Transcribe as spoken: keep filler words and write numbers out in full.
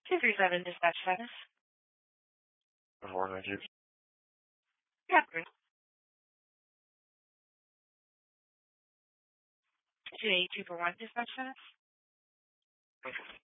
two three seven dispatch status. Before, thank you. Yeah, great. two eight two four one dispatch status.